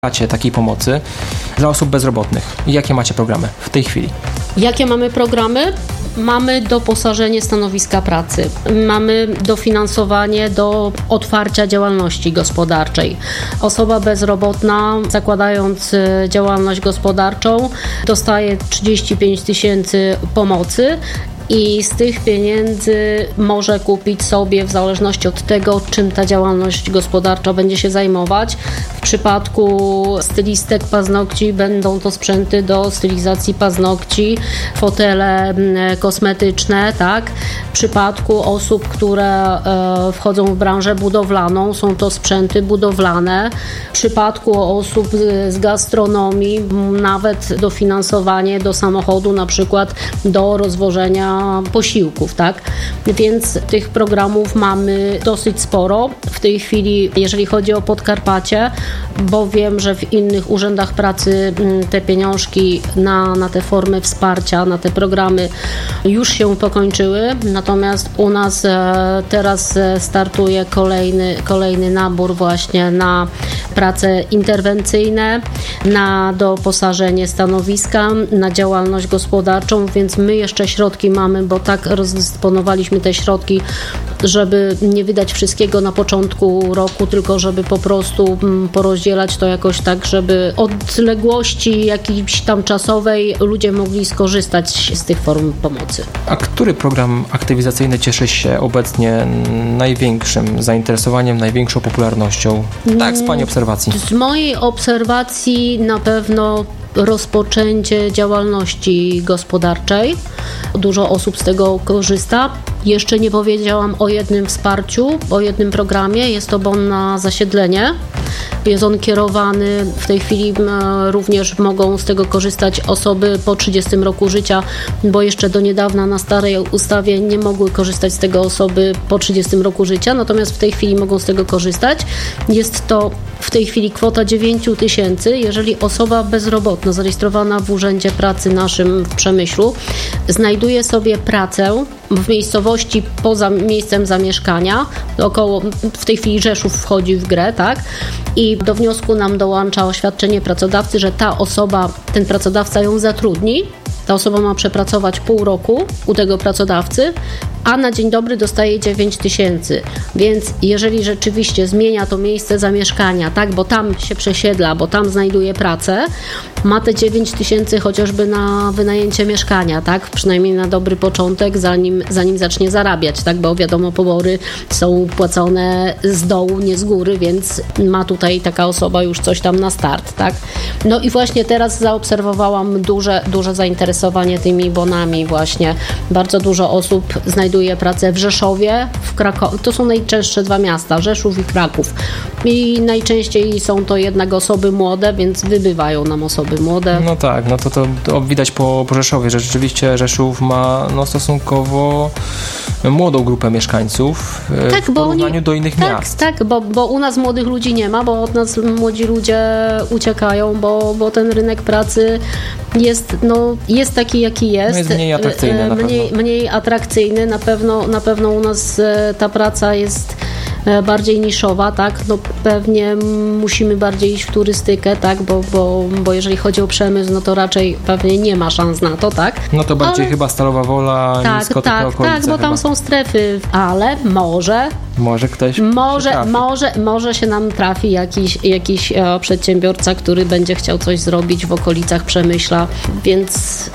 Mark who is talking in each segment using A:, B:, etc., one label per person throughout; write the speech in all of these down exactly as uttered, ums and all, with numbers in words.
A: udzielacie takiej pomocy dla osób bezrobotnych? Jakie macie programy w tej chwili?
B: Jakie mamy programy? Mamy doposażenie stanowiska pracy, mamy dofinansowanie do otwarcia działalności gospodarczej. Osoba bezrobotna, zakładając działalność gospodarczą, dostaje trzydzieści pięć tysięcy pomocy. I z tych pieniędzy może kupić sobie, w zależności od tego, czym ta działalność gospodarcza będzie się zajmować. W przypadku stylistek paznokci będą to sprzęty do stylizacji paznokci, fotele kosmetyczne, tak? W przypadku osób, które wchodzą w branżę budowlaną, są to sprzęty budowlane. W przypadku osób z gastronomii nawet dofinansowanie do samochodu, na przykład do rozwożenia posiłków, tak? Więc tych programów mamy dosyć sporo. W tej chwili, jeżeli chodzi o Podkarpacie, bo wiem, że w innych urzędach pracy te pieniążki na, na te formy wsparcia, na te programy już się pokończyły, natomiast u nas teraz startuje kolejny, kolejny nabór właśnie na prace interwencyjne, na doposażenie stanowiska, na działalność gospodarczą, więc my jeszcze środki mamy, bo tak rozdysponowaliśmy te środki, żeby nie wydać wszystkiego na początku roku, tylko żeby po prostu porozdzielać to jakoś tak, żeby od odległości jakiejś tam czasowej ludzie mogli skorzystać z tych form pomocy.
A: A który program aktywizacyjny cieszy się obecnie największym zainteresowaniem, największą popularnością? Tak, z Pani obserwacji.
B: Z mojej obserwacji na pewno rozpoczęcie działalności gospodarczej. Dużo osób z tego korzysta. Jeszcze nie powiedziałam o jednym wsparciu, o jednym programie. Jest to bon na zasiedlenie. Jest on kierowany, w tej chwili również mogą z tego korzystać osoby po trzydziestym roku życia, bo jeszcze do niedawna na starej ustawie nie mogły korzystać z tego osoby po trzydziestym roku życia, natomiast w tej chwili mogą z tego korzystać. Jest to w tej chwili kwota dziewięć tysięcy. Jeżeli osoba bezrobotna zarejestrowana w Urzędzie Pracy naszym w Przemyślu znajduje sobie pracę w miejscowości poza miejscem zamieszkania, około, w tej chwili Rzeszów wchodzi w grę, tak? I do wniosku nam dołącza oświadczenie pracodawcy, że ta osoba, ten pracodawca ją zatrudni. Ta osoba ma przepracować pół roku u tego pracodawcy, a na dzień dobry dostaje dziewięć tysięcy. Więc jeżeli rzeczywiście zmienia to miejsce zamieszkania, tak, bo tam się przesiedla, bo tam znajduje pracę, ma te dziewięć tysięcy chociażby na wynajęcie mieszkania, tak, przynajmniej na dobry początek, zanim, zanim zacznie zarabiać, tak, bo wiadomo, pobory są płacone z dołu, nie z góry, więc ma tutaj taka osoba już coś tam na start, tak. No i właśnie teraz zaobserwowałam duże, duże zainteresowanie tymi bonami właśnie. Bardzo dużo osób znajduje pracę w Rzeszowie, w Krakowie. To są najczęstsze dwa miasta, Rzeszów i Kraków. I najczęściej są to jednak osoby młode, więc wybywają nam osoby młode.
A: No tak, no to, to, to widać po, po Rzeszowie, że rzeczywiście Rzeszów ma no, stosunkowo młodą grupę mieszkańców tak, w porównaniu oni, do innych
B: tak,
A: miast.
B: Tak, bo, bo u nas młodych ludzi nie ma, bo od nas młodzi ludzie uciekają, bo, bo ten rynek pracy jest, no, jest taki, jaki jest.
A: No jest mniej atrakcyjny na
B: mniej,
A: pewno.
B: Mniej atrakcyjny, na pewno, na pewno u nas ta praca jest bardziej niszowa, tak, no pewnie musimy bardziej iść w turystykę, tak, bo, bo, bo jeżeli chodzi o przemysł, no to raczej pewnie nie ma szans na to, tak.
A: No to bardziej ale... chyba Stalowa Wola
B: tak,
A: i Skoty
B: tak,
A: okolice.
B: Tak, bo
A: chyba.
B: tam są strefy, ale może
A: Może ktoś
B: może, może, może się nam trafi jakiś, jakiś e, przedsiębiorca, który będzie chciał coś zrobić w okolicach Przemyśla, więc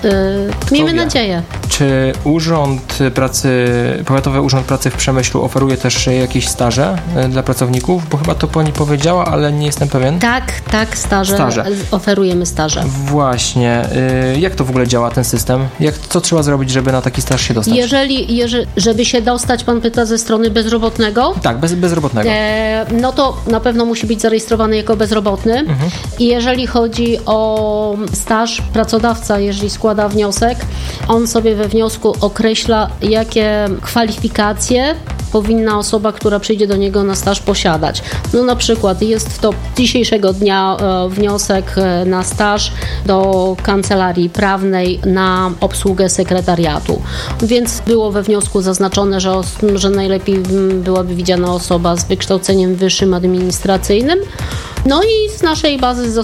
B: e, miejmy wie. nadzieję.
A: Czy Urząd Pracy, Powiatowy Urząd Pracy w Przemyślu oferuje też jakieś staże dla pracowników? Bo chyba to pani powiedziała, ale nie jestem pewien.
B: Tak, tak, staże.
A: staże.
B: Oferujemy staże.
A: Właśnie. Jak to w ogóle działa ten system? Jak, co trzeba zrobić, żeby na taki staż się dostać?
B: Jeżeli, jeżeli żeby się dostać, pan pyta ze strony bezrobotnego?
A: Tak, bez, bezrobotnego.
B: E, no to na pewno musi być zarejestrowany jako bezrobotny. Mhm. I jeżeli chodzi o staż, pracodawca, jeżeli składa wniosek, on sobie we wniosku określa, jakie kwalifikacje powinna osoba, która przyjdzie do niego na staż, posiadać. No na przykład jest to dzisiejszego dnia e, wniosek na staż do kancelarii prawnej na obsługę sekretariatu. Więc było we wniosku zaznaczone, że, że najlepiej byłaby widziana osoba z wykształceniem wyższym administracyjnym. No i z naszej bazy